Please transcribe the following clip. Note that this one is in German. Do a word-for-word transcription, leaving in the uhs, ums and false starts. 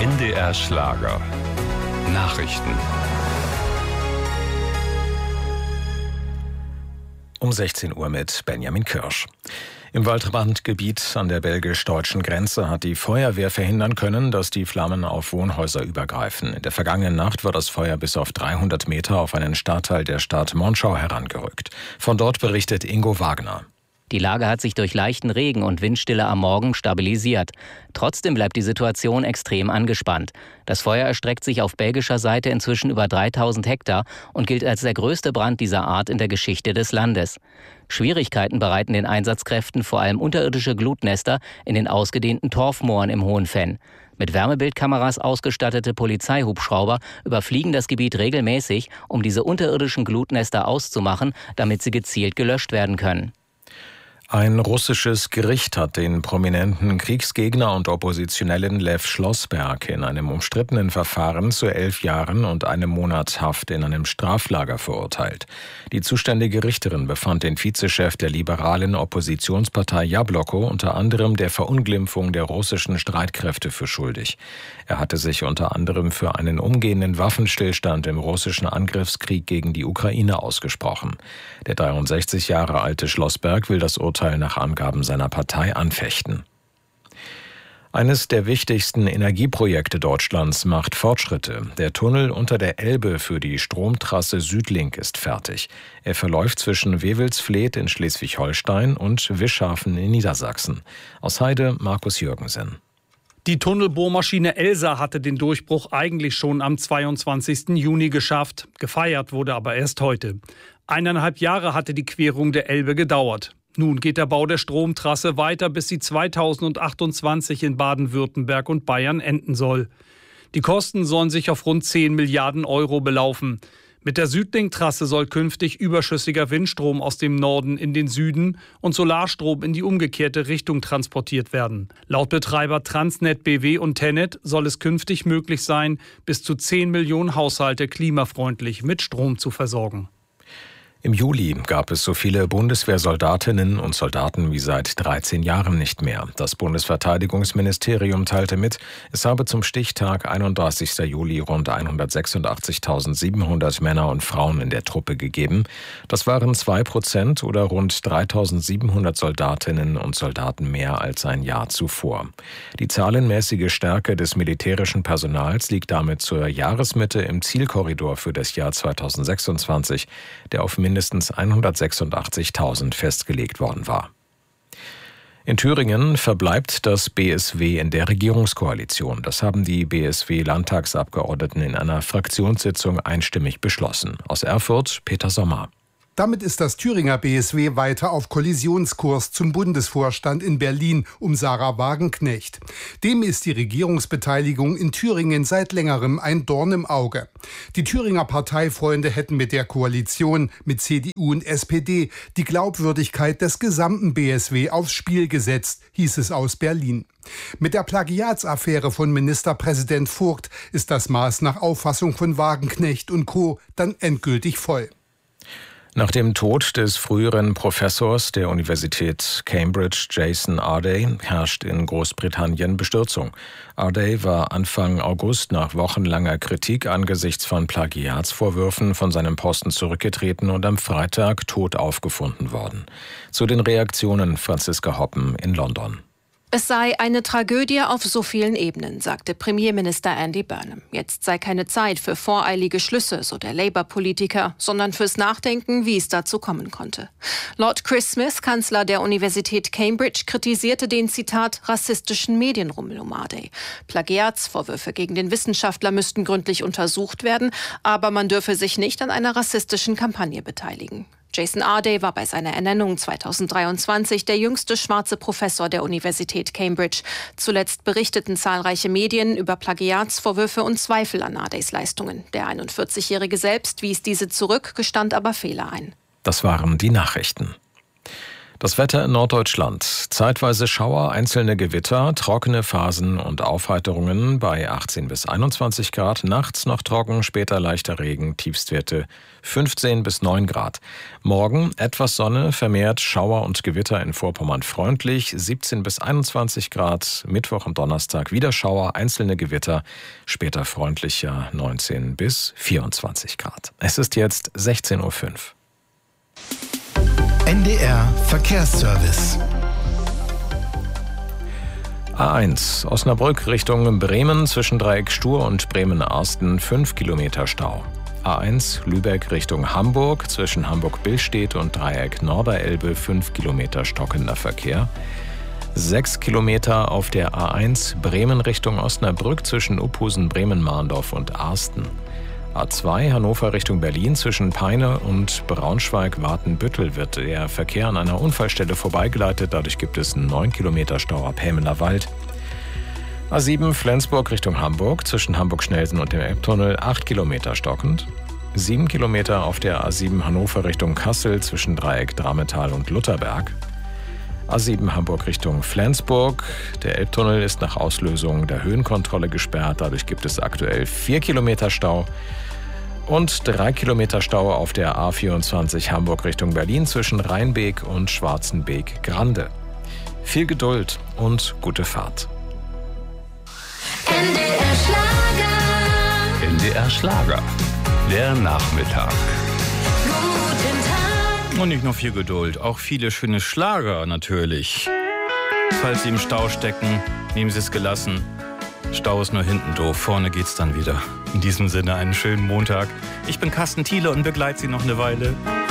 N D R Schlager. Nachrichten. Um sechzehn Uhr mit Benjamin Kirsch. Im Waldbrandgebiet an der belgisch-deutschen Grenze hat die Feuerwehr verhindern können, dass die Flammen auf Wohnhäuser übergreifen. In der vergangenen Nacht war das Feuer bis auf dreihundert Meter auf einen Stadtteil der Stadt Monschau herangerückt. Von dort berichtet Ingo Wagner. Die Lage hat sich durch leichten Regen und Windstille am Morgen stabilisiert. Trotzdem bleibt die Situation extrem angespannt. Das Feuer erstreckt sich auf belgischer Seite inzwischen über dreitausend Hektar und gilt als der größte Brand dieser Art in der Geschichte des Landes. Schwierigkeiten bereiten den Einsatzkräften vor allem unterirdische Glutnester in den ausgedehnten Torfmooren im Hohen Venn. Mit Wärmebildkameras ausgestattete Polizeihubschrauber überfliegen das Gebiet regelmäßig, um diese unterirdischen Glutnester auszumachen, damit sie gezielt gelöscht werden können. Ein russisches Gericht hat den prominenten Kriegsgegner und Oppositionellen Lev Schlossberg in einem umstrittenen Verfahren zu elf Jahren und einem Monat Haft in einem Straflager verurteilt. Die zuständige Richterin befand den Vizechef der liberalen Oppositionspartei Jabloko unter anderem der Verunglimpfung der russischen Streitkräfte für schuldig. Er hatte sich unter anderem für einen umgehenden Waffenstillstand im russischen Angriffskrieg gegen die Ukraine ausgesprochen. Der dreiundsechzig Jahre alte Schlossberg will das Urteil nach Angaben seiner Partei anfechten. Eines der wichtigsten Energieprojekte Deutschlands macht Fortschritte. Der Tunnel unter der Elbe für die Stromtrasse Südlink ist fertig. Er verläuft zwischen Wewelsfleth in Schleswig-Holstein und Wischhafen in Niedersachsen. Aus Heide Markus Jürgensen. Die Tunnelbohrmaschine Elsa hatte den Durchbruch eigentlich schon am zweiundzwanzigsten Juni geschafft. Gefeiert wurde aber erst heute. Eineinhalb Jahre hatte die Querung der Elbe gedauert. Nun geht der Bau der Stromtrasse weiter, bis sie zweitausendachtundzwanzig in Baden-Württemberg und Bayern enden soll. Die Kosten sollen sich auf rund zehn Milliarden Euro belaufen. Mit der Südlink-Trasse soll künftig überschüssiger Windstrom aus dem Norden in den Süden und Solarstrom in die umgekehrte Richtung transportiert werden. Laut Betreiber Transnet B W und Tennet soll es künftig möglich sein, bis zu zehn Millionen Haushalte klimafreundlich mit Strom zu versorgen. Im Juli gab es so viele Bundeswehrsoldatinnen und Soldaten wie seit dreizehn Jahren nicht mehr. Das Bundesverteidigungsministerium teilte mit, es habe zum Stichtag einunddreißigsten Juli rund hundertsechsundachtzigtausendsiebenhundert Männer und Frauen in der Truppe gegeben. Das waren zwei Prozent oder rund dreitausendsiebenhundert Soldatinnen und Soldaten mehr als ein Jahr zuvor. Die zahlenmäßige Stärke des militärischen Personals liegt damit zur Jahresmitte im Zielkorridor für das Jahr zweitausendsechsundzwanzig, der auf mindestens hundertsechsundachtzigtausend festgelegt worden war. In Thüringen verbleibt das B S W in der Regierungskoalition. Das haben die B S W-Landtagsabgeordneten in einer Fraktionssitzung einstimmig beschlossen. Aus Erfurt Peter Sommer. Damit ist das Thüringer B S W weiter auf Kollisionskurs zum Bundesvorstand in Berlin um Sarah Wagenknecht. Dem ist die Regierungsbeteiligung in Thüringen seit längerem ein Dorn im Auge. Die Thüringer Parteifreunde hätten mit der Koalition mit C D U und S P D die Glaubwürdigkeit des gesamten B S W aufs Spiel gesetzt, hieß es aus Berlin. Mit der Plagiatsaffäre von Ministerpräsident Vogt ist das Maß nach Auffassung von Wagenknecht und Co. dann endgültig voll. Nach dem Tod des früheren Professors der Universität Cambridge, Jason Arday, herrscht in Großbritannien Bestürzung. Arday war Anfang August nach wochenlanger Kritik angesichts von Plagiatsvorwürfen von seinem Posten zurückgetreten und am Freitag tot aufgefunden worden. Zu den Reaktionen Franziska Hoppen in London. Es sei eine Tragödie auf so vielen Ebenen, sagte Premierminister Andy Burnham. Jetzt sei keine Zeit für voreilige Schlüsse, so der Labour-Politiker, sondern fürs Nachdenken, wie es dazu kommen konnte. Lord Chris Smith, Kanzler der Universität Cambridge, kritisierte den, Zitat, rassistischen Medienrummel um Arday. Plagiatsvorwürfe gegen den Wissenschaftler müssten gründlich untersucht werden, aber man dürfe sich nicht an einer rassistischen Kampagne beteiligen. Jason Arday war bei seiner Ernennung zweitausenddreiundzwanzig der jüngste schwarze Professor der Universität Cambridge. Zuletzt berichteten zahlreiche Medien über Plagiatsvorwürfe und Zweifel an Ardays Leistungen. Der einundvierzigjährige selbst wies diese zurück, gestand aber Fehler ein. Das waren die Nachrichten. Das Wetter in Norddeutschland. Zeitweise Schauer, einzelne Gewitter, trockene Phasen und Aufheiterungen bei achtzehn bis einundzwanzig Grad. Nachts noch trocken, später leichter Regen, Tiefstwerte fünfzehn bis neun Grad. Morgen etwas Sonne, vermehrt Schauer und Gewitter in Vorpommern freundlich, siebzehn bis einundzwanzig Grad. Mittwoch und Donnerstag wieder Schauer, einzelne Gewitter, später freundlicher, neunzehn bis vierundzwanzig Grad. Es ist jetzt sechzehn Uhr fünf. N D R Verkehrsservice. A eins Osnabrück Richtung Bremen zwischen Dreieck Stur und Bremen-Arsten fünf Kilometer Stau. A eins Lübeck Richtung Hamburg zwischen Hamburg-Billstedt und Dreieck Norderelbe fünf Kilometer stockender Verkehr. sechs Kilometer auf der A eins Bremen Richtung Osnabrück zwischen Uphusen, Bremen-Mahndorf und Arsten. A zwei Hannover Richtung Berlin zwischen Peine und Braunschweig-Watenbüttel wird der Verkehr an einer Unfallstelle vorbeigeleitet. Dadurch gibt es einen neun Kilometer Stau ab Hämeler Wald. A sieben Flensburg Richtung Hamburg zwischen Hamburg-Schnelsen und dem Elbtunnel acht Kilometer stockend. sieben Kilometer auf der A sieben Hannover Richtung Kassel zwischen Dreieck Drametal und Lutherberg. A sieben Hamburg Richtung Flensburg. Der Elbtunnel ist nach Auslösung der Höhenkontrolle gesperrt. Dadurch gibt es aktuell vier Kilometer Stau. Und drei Kilometer Stau auf der A vierundzwanzig Hamburg Richtung Berlin zwischen Rheinbeek und Schwarzenbeek-Grande. Viel Geduld und gute Fahrt. N D R Schlager. N D R Schlager. Der Nachmittag. Guten Tag. Und nicht nur viel Geduld, auch viele schöne Schlager natürlich. Falls Sie im Stau stecken, nehmen Sie es gelassen. Stau ist nur hinten doof, vorne geht's dann wieder. In diesem Sinne einen schönen Montag. Ich bin Carsten Thiele und begleite Sie noch eine Weile.